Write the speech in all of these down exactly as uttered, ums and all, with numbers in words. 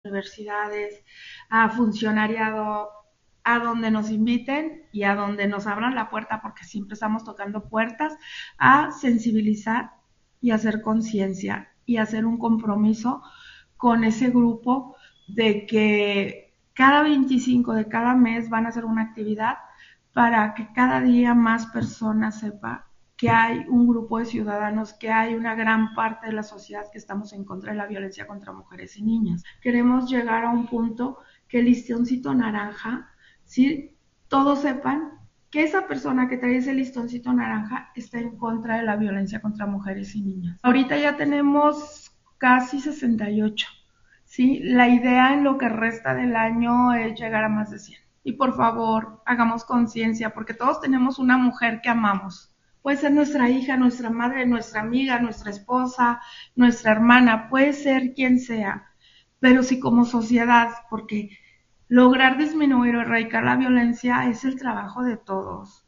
universidades, a funcionariado, a donde nos inviten y a donde nos abran la puerta, porque siempre estamos tocando puertas, a sensibilizar y hacer conciencia y hacer un compromiso con ese grupo de que cada veinticinco de cada mes van a hacer una actividad para que cada día más personas sepan que hay un grupo de ciudadanos, que hay una gran parte de la sociedad que estamos en contra de la violencia contra mujeres y niñas. Queremos llegar a un punto que el listoncito naranja, ¿sí? Todos sepan que esa persona que trae ese listoncito naranja está en contra de la violencia contra mujeres y niñas. Ahorita ya tenemos casi sesenta y ocho, ¿sí? La idea en lo que resta del año es llegar a más de cien. Y por favor, hagamos conciencia, porque todos tenemos una mujer que amamos. Puede ser nuestra hija, nuestra madre, nuestra amiga, nuestra esposa, nuestra hermana, puede ser quien sea. Pero si como sociedad, porque lograr disminuir o erradicar la violencia es el trabajo de todos.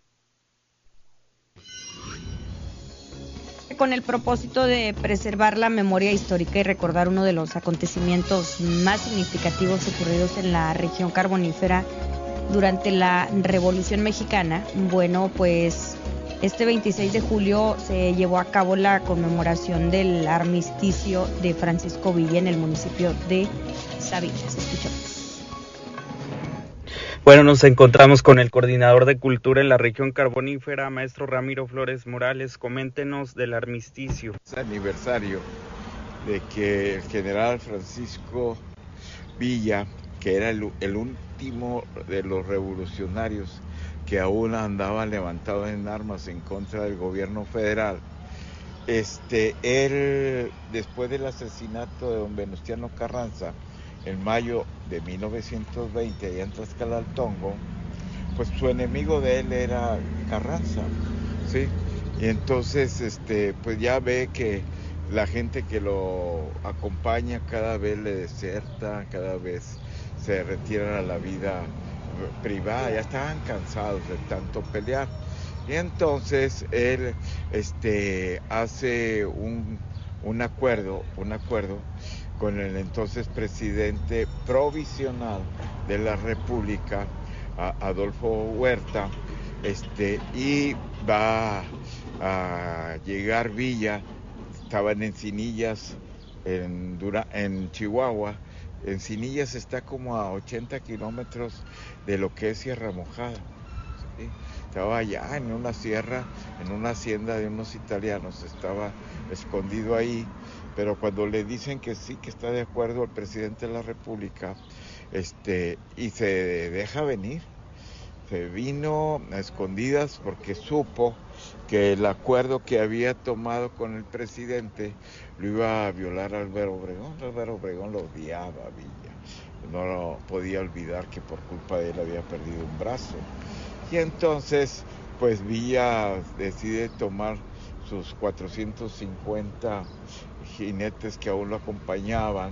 Con el propósito de preservar la memoria histórica y recordar uno de los acontecimientos más significativos ocurridos en la región carbonífera durante la Revolución Mexicana, bueno, pues este veintiséis de julio se llevó a cabo la conmemoración del armisticio de Francisco Villa en el municipio de Sabinas. Escuchamos. Bueno, nos encontramos con el coordinador de cultura en la región carbonífera, maestro Ramiro Flores Morales. Coméntenos del armisticio. Es aniversario de que el general Francisco Villa, que era el, el último de los revolucionarios que aún andaban levantados en armas en contra del gobierno federal, este, él, después del asesinato de don Venustiano Carranza, en mayo de mil novecientos veinte, allá en Tlaxcalaltongo, pues su enemigo de él era Carranza, ¿sí? Y entonces, este, pues ya ve que la gente que lo acompaña cada vez le deserta, cada vez se retiran a la vida privada, ya estaban cansados de tanto pelear. Y entonces él este, hace un, un acuerdo, un acuerdo con el entonces presidente provisional de la República, Adolfo Huerta, este, y va a llegar Villa. Estaban en Encinillas, en, Dura, en Chihuahua. Encinillas está como a ochenta kilómetros de lo que es Sierra Mojada, ¿sí? Estaba allá en una sierra, en una hacienda de unos italianos, estaba escondido ahí. Pero cuando le dicen que sí, que está de acuerdo el presidente de la República, este, y se deja venir, se vino a escondidas porque supo que el acuerdo que había tomado con el presidente lo iba a violar Álvaro Obregón. Álvaro Obregón lo odiaba a Villa, no lo podía olvidar que por culpa de él había perdido un brazo. Y entonces, pues Villa decide tomar sus cuatrocientos cincuenta jinetes que aún lo acompañaban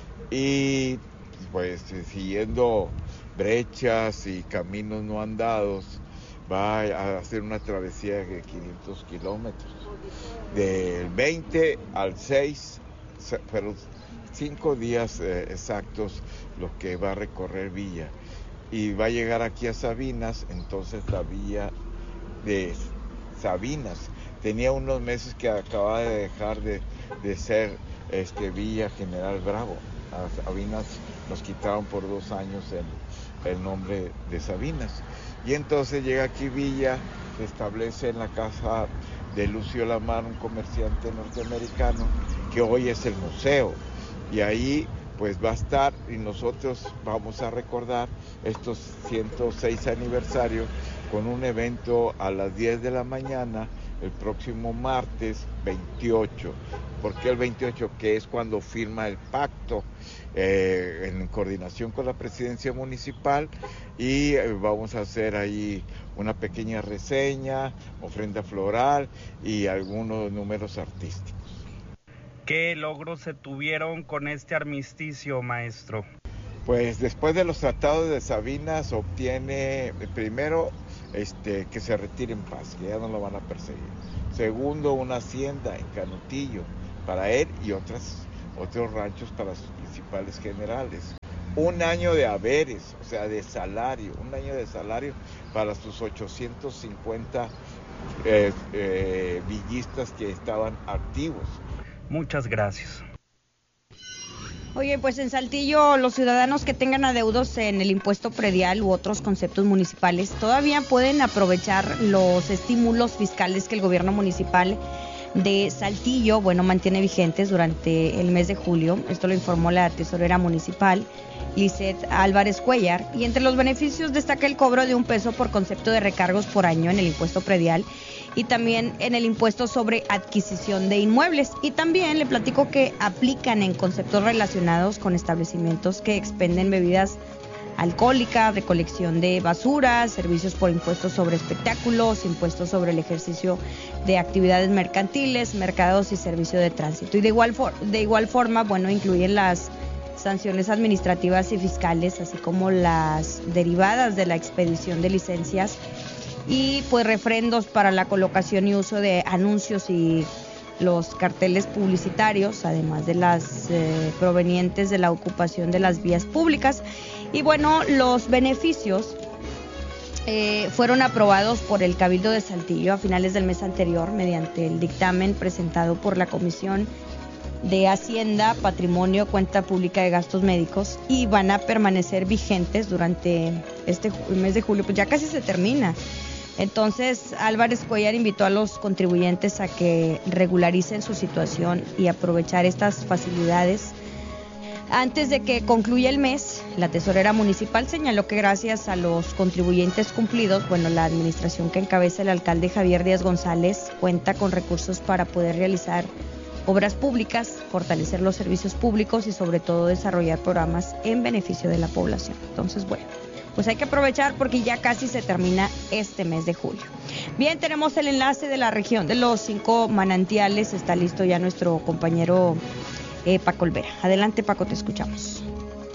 y pues siguiendo brechas y caminos no andados va a hacer una travesía de quinientos kilómetros, del veinte al seis, pero cinco días eh, exactos los que va a recorrer Villa, y va a llegar aquí a Sabinas. Entonces la villa de Sabinas tenía unos meses que acababa de dejar de, de ser este, Villa General Bravo. A Sabinas nos quitaron por dos años el, el nombre de Sabinas. Y entonces llega aquí Villa, se establece en la casa de Lucio Lamar, un comerciante norteamericano, que hoy es el museo. Y ahí pues va a estar, y nosotros vamos a recordar estos ciento seis aniversarios con un evento a las diez de la mañana, el próximo martes veintiocho. ¿Por qué el veintiocho? Que es cuando firma el pacto eh, en coordinación con la presidencia municipal, y eh, vamos a hacer ahí una pequeña reseña, ofrenda floral y algunos números artísticos. ¿Qué logros se tuvieron con este armisticio, maestro? Pues después de los tratados de Sabinas obtiene, primero, este, que se retire en paz, que ya no lo van a perseguir. Segundo, una hacienda en Canutillo para él y otras otros ranchos para sus principales generales. Un año de haberes, o sea, de salario, un año de salario para sus ochocientos cincuenta eh, eh, villistas que estaban activos. Muchas gracias. Oye, pues en Saltillo los ciudadanos que tengan adeudos en el impuesto predial u otros conceptos municipales todavía pueden aprovechar los estímulos fiscales que el gobierno municipal de Saltillo, bueno, mantiene vigentes durante el mes de julio. Esto lo informó la tesorera municipal, Lizeth Álvarez Cuellar, y entre los beneficios destaca el cobro de un peso por concepto de recargos por año en el impuesto predial y también en el impuesto sobre adquisición de inmuebles. Y también le platico que aplican en conceptos relacionados con establecimientos que expenden bebidas alcohólicas, recolección de basura, servicios por impuestos sobre espectáculos, impuestos sobre el ejercicio de actividades mercantiles, mercados y servicio de tránsito. Y de igual, for- de igual forma, bueno, incluyen las sanciones administrativas y fiscales, así como las derivadas de la expedición de licencias y pues refrendos para la colocación y uso de anuncios y los carteles publicitarios, además de las eh, provenientes de la ocupación de las vías públicas. Y bueno, los beneficios eh, fueron aprobados por el Cabildo de Saltillo a finales del mes anterior mediante el dictamen presentado por la Comisión de Hacienda, Patrimonio, Cuenta Pública de Gastos Médicos, y van a permanecer vigentes durante este mes de julio, pues ya casi se termina. Entonces, Álvarez Cuellar invitó a los contribuyentes a que regularicen su situación y aprovechar estas facilidades. Antes de que concluya el mes, la tesorera municipal señaló que gracias a los contribuyentes cumplidos, bueno, la administración que encabeza el alcalde Javier Díaz González cuenta con recursos para poder realizar obras públicas, fortalecer los servicios públicos y sobre todo desarrollar programas en beneficio de la población. Entonces, bueno, pues hay que aprovechar porque ya casi se termina este mes de julio. Bien, tenemos el enlace de la región de los cinco manantiales. Está listo ya nuestro compañero eh, Paco Olvera. Adelante, Paco, te escuchamos.